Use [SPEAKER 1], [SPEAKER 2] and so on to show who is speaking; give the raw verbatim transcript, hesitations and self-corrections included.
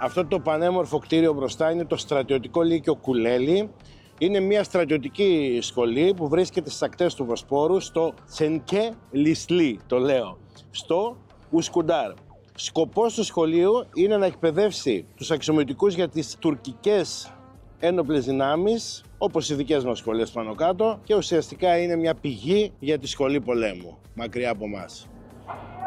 [SPEAKER 1] Αυτό το πανέμορφο κτίριο μπροστά είναι το Στρατιωτικό Λύκειο Κουλέλη. Είναι μια στρατιωτική σχολή που βρίσκεται στις ακτές του Βοσπόρου, στο Τσενκέ Λισλί, το λέω, στο Ουσκουντάρ. Σκοπός του σχολείου είναι να εκπαιδεύσει τους αξιωματικούς για τις τουρκικές ένοπλες δυνάμεις, όπως οι δικές μας σχολές πάνω κάτω, και ουσιαστικά είναι μια πηγή για τη σχολή πολέμου, μακριά από εμάς.